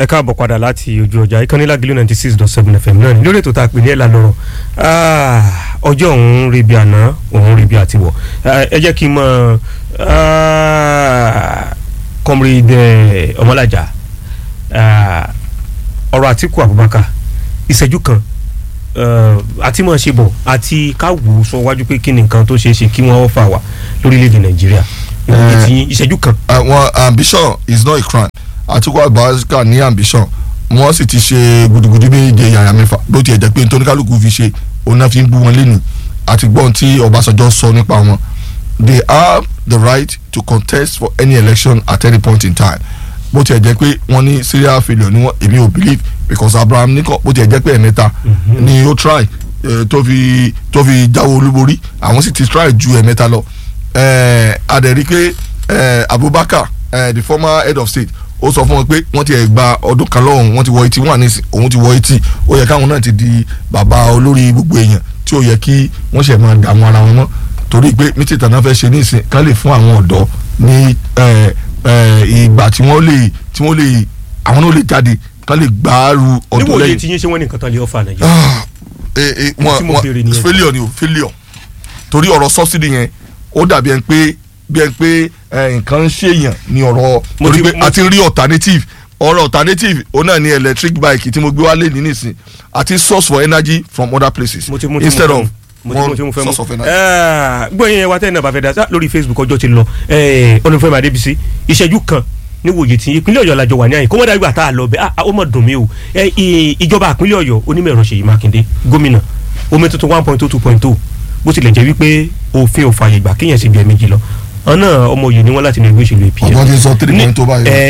ẹ káàbọ̀ padà láti ojú ọjà ìkànnì Lágìlú 96.7 FM náà lórí ètò tá a pè ní ẹ̀là lọ́rọ̀ ọjọ́ òun rí bí àná òun rí bí àtiwọ̀ ẹ jẹ́ kí n mọ Comrade Ọmọlájà ọ̀rọ̀ Àtíkù Abubakar ìṣẹ́jú kan àti mọ̀ ṣe bọ̀ àti káwù sọ wájú pé kí ni nǹkan tó ṣeé ṣe kí wọ́n fà wá lórílẹ̀‐èdè Nàìjíríà ìṣẹ́jú kan. Àwọn ambition is not a crime. Àtíkù Abubakar ní ambition wọ́n sì ti ṣe gudugudu méje yàrá mẹ́fà bó tiẹ̀ jẹ́ pé nítorí kálukú fi ṣe òun náà fi ń bú wọn lẹ́nu àti gbọ́n tí Ọbásanjọ́ sọ nípa wọn. They have the right to contest for any election at any point in time. Bó tiẹ̀ jẹ́ pé wọ́n ní serial failure ni wọ́n èmi ò believe because Abraham Lincoln bó tiẹ̀ jẹ́ pé ẹ̀mẹ́ta ni ó try tó fi jáwé olúborí àwọn sì ti try ju ẹ̀mẹ́ta lọ. Adẹ̀rí pé Abubakar the former head of state ó sọ fún wọn pé wọ́n ti ẹ̀ gba ọdún kan lọ́hùn wọ́n ti wọ 81 nísìn òun ti wọ 80 ó yẹ káwọn náà ti di bàbá olórí gbogbo èèyàn tí ó yẹ kí wọ́n ṣẹ̀ máa dààmú ara wọn mọ́ torí pé mítìtà náà fẹ́ ṣe nísìn kán lè fún àwọn ọ̀dọ́ ní ìgbà tí wọ́n lè àwọn náà lè jáde kán lè gbàárù ọdún lẹ́yìn. níwòye tí yín ṣe wọ́n ní nǹkan tán lè ọ̀fà Nàìjíríà. failure ni o failure torí ọ̀rọ̀ subsidy yẹn ó dàbí ẹni pé nǹkan ń ṣèyàn ní ọ̀rọ̀ torí pé a ti rí alternative òun náà ni electric bike tí mo gbé wálé ní nísìn àti source for energy from other places instead of one source of energy. gbọ́yìn ẹ̀ wá tẹ́ ẹ̀ náà bá fẹ́ dá lórí Facebook ọjọ́ ti lọ Olúfẹ́mi Adébísí ìṣẹ́jú kan níwòye tí ìpínlẹ̀ Ọ̀yọ́ làjọ wà ní àyìn kó wọ́n dàgbà tá a lọ bẹ́ẹ̀ ó mọ̀ dùn mí o ìjọba ìpínlẹ̀ Ọ̀yọ́ onímọ̀ ẹ̀rọ Ṣèyí Mákindé gómìnà omi tuntun 1.2.2 bó tilẹ̀ jẹ́ wípé òfin ò fààyè gbà kéèyàn sì bí ẹ̀mejì lọ ọ̀nà ọmọ òye ni wọ́n láti ní ìwé ìṣèlú APM. ọ̀gbọ́n ti sọ 3.2 báyìí.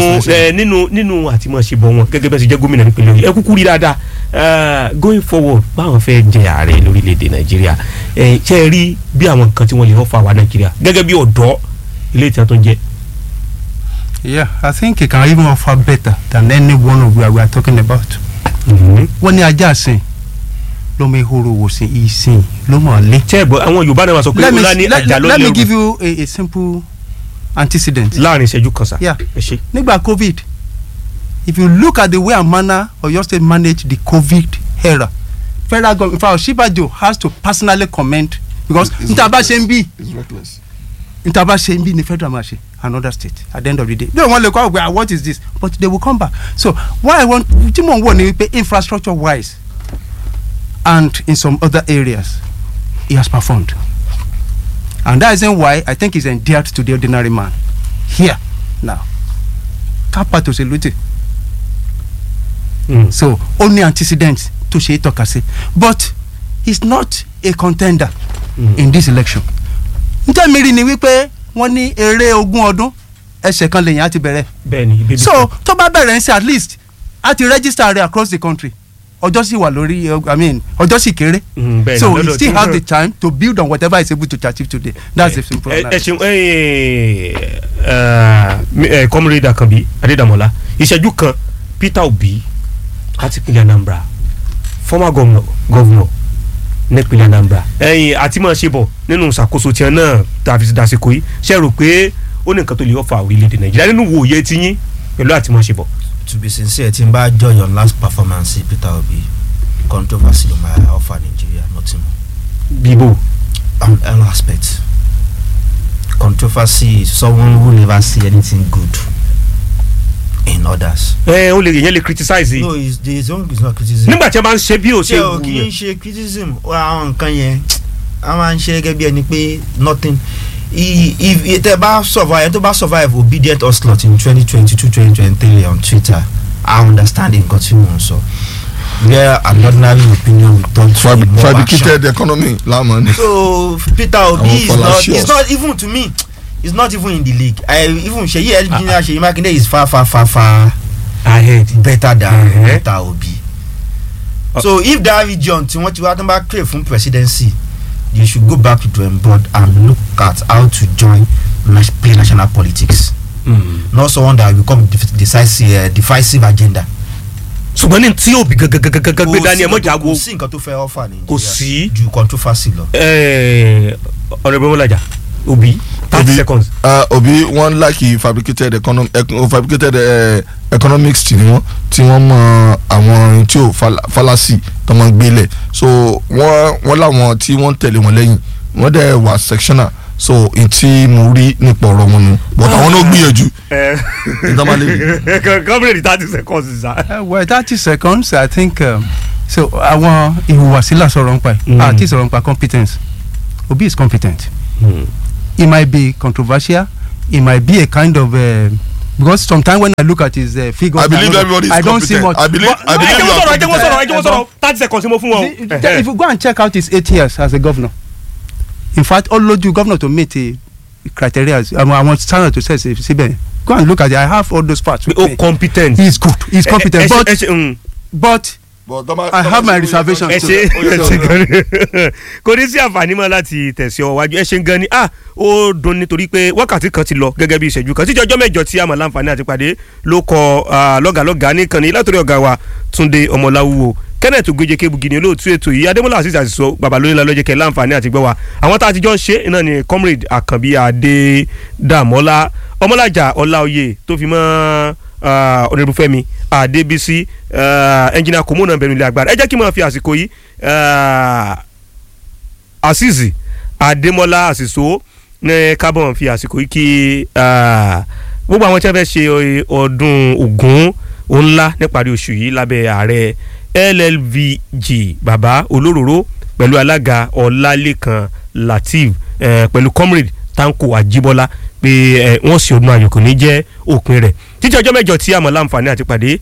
nínú àtìmọ̀ṣebọ̀ wọn gẹ́gẹ́ bẹ́ẹ̀ sì jẹ́ gómìnà nípínlẹ̀ Ọ̀yọ́ ẹ kúkú rí dáadáa going forward báwọn fẹ́ jẹ ààrẹ lórílẹ̀‐èdè Nàìjíríà ṣe é rí bí àwọn nǹkan tí wọ́n lè fà wá Nàìjíríà gẹ́gẹ́ bí ọ̀dọ́ ilé ìtàn tó ń jẹ. Yeah, I think it can even offer better than any one of what we are talking about. Wọ́n ní ajá sìn lọ́mọ ehoro wò sí ìsìn lọ́mọ lé. ṣẹ́ẹ̀bù àwọn Yorùbá náà wá sọ pé ọlá ní àjà ló lérò. Let me give you a simple antecedent. láàrin ìṣẹ́jú kan sá. nígbà COVID if you look at the way and manner Oyo State managed the COVID era federal government for Ọ̀ṣínbàjò has to personally comment because ntaba ṣe ń bí ni federal máa ṣe another state at the end of the day they wan lè kọ́ ọ̀gbẹ́ what is this but they will come back so what I want tí mò ń wò ni wípé infrastructure wise and in some other areas he has performed and that is why I think he is endeared to the ordinary man here now kápá tó ṣe lóde so only antecedents tó ṣe é tọ́ka sí but he is not a contender in this election njẹ́ mi rí ni wípé wọ́n ní eré ogún ọdún ẹsẹ̀ kan lèyìn á ti bẹ̀rẹ̀ so tó bá bẹ̀rẹ̀ ń ṣe at least á ti register rẹ̀ across the country ọjọ́ sì wà lórí ọjọ́ sì kéré so he still has the time to build on whatever he is able to achieve today that's the simple analysis. Comrade Akanbi Adédàmọ́lá ìṣẹ́jú kan Peter Obi láti ìpínlẹ̀ Anambra former governor nípínlẹ̀ Anambra àti máa ṣe bọ̀ nínú ìṣàkóso tiẹ̀ náà tàbí dàsìkò yìí ṣe rò pé ó ní nǹkan tó lè ọ̀fà orílẹ̀-èdè Nàìjíríà nínú wòye ti yín pẹ̀lú àti máa ṣe bọ̀. To be sincere, tí n bá join your last performance Peter Obi controversy ló máa offer Nigeria nothing more. Bibo. On all aspects. Controversy is someone who never see anything good in others. O lè yẹn lè criticize. No, his own is not criticism. nígbà tí a bá ń ṣe bí o ṣe wù yẹn. kì í ṣe criticism àwọn nǹkan yẹn a máa ń ṣe gẹ́gẹ́ bí ẹni pé nothing. If tẹ bá survive tó bá survive obedient onslaught in 2022-2023 on Twitter I understand nǹkan tí mò ń sọ. Where an ordinary opinion we don't see more action. Fabricated economy láàmú. So Peter Obi is not even to me. It's not even in the league. Even Seyi Engineer Seyi Makinde is far ahead, better than Peter Obi. So if that region tí wọ́n ti wá tán bá crave fún presidency, you should go back to drawing board and look at how to play national politics. Not someone that will become divisive agenda. ṣùgbọ́n ní tí Obi gbé dání ẹ̀ mọ́jà wo kò sí nǹkan tó fẹ́ offer Nigeria kò sí ju controversy lọ. Honorable Ọmọlájà Obi 30 seconds. Obi wọ́n like fabricated economics tí wọ́n mọ àwọn tí ò fallacy tó máa ń gbélẹ̀ so wọ́n láwọn tí wọ́n tẹ̀lé wọn lẹ́yìn wọ́n dẹ̀ wà sectional so n tí mo rí nípa ọ̀rọ̀ wọn nu but àwọn náà gbìyànjú. Comrade 30 seconds sa. Well 30 seconds I think so àwọn ìhùwàsí là sọ̀rọ̀ nípa ẹ̀ àti sọ̀rọ̀ nípa competence. Obi is competent. It might be controversial. It might be a kind of because sometimes when I look at his figures, I believe everybody is competent. See much. I believe you are competent. 30 seconds mo fún wọn. If you go and check out his 8 years as a governor, in fact, all you governor to meet the criteria, I want standard to say, go and look at it. I have all those parts. Oh, competent. He's good. He's competent. But I have my reservations kò ní sí àǹfààní mọ́ láti tẹ̀sí ọ wájú ẹ ṣe gan ni ó dùn nítorí pé wákàtí kan ti lọ gẹ́gẹ́ bí ìṣẹ́jú kan tíjọ́ ọjọ́ mẹ́jọ tí a mọ̀ láǹfààní àti pàdé ló kọ lọ́gàlọ́gà nìkan ní látòrí ọ̀gá wa Túndé Ọmọláwúwo Kenneth Ogeje Kebugi ni olóòtú ètò yìí Adémọ́lá Azeez Àṣìṣọ babalóníla lọ́jọ́ kẹ́ láǹfààní àti gbọ́ wa àwọn tá a ti jọ ń ṣe iná ni Comrade Àkànbí Adédàmọ́lá Ọmọlájà Ọláoyè tó fi mọ́ Ọ̀nẹ́rúfẹ́mi Adébísí ẹnjìnà Kòmónà bẹ̀rù ilé agbára ẹ jẹ́ kí n máa fi àsìkò yìí Azeez Adémọ́lá Àṣìṣọ ní kábọ̀n fi àsìkò yìí kí gbogbo àwọn tí wọ́n fẹ́ ṣe ọdún Ògún ńlá níparí oṣù yìí lábẹ́ ààrẹ LLVG bàbá olóróró pẹ̀lú alága Ọlálékan Lateef pẹ̀lú Comrade Tanko Ajíbọ́lá pé wọ́n sì ọdún ayọ̀ kò ní jẹ́ òpin rẹ̀ títí ọjọ́ mẹ́jọ tí a mọ̀ láǹfààní àti pàdé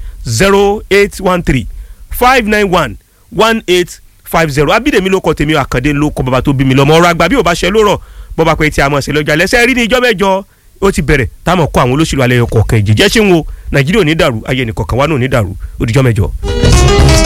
0813-591-1850 Abídèmí ló kọ tèmi Àkàndé ló kọ bàbá tó bí mi lọ́mọ ọ̀rọ̀ àgbà bí ò bá ṣe lórọ̀ bọ́ba pé tí a mọ̀ sí lọ́jọ́ alẹ́ sẹ́ẹ̀rí ní ìjọ́ mẹ́jọ ó ti bẹ̀rẹ̀ táwọn kọ àwọn olóṣèlú alẹ́ ọkọ̀ kan ìjìjẹ́ ṣé ń wo Nàìjíríà ò ní dàrú ayé ẹnì kọ̀ọ̀kan wa náà ò ní dàrú ó dijọ́ mẹ́jọ.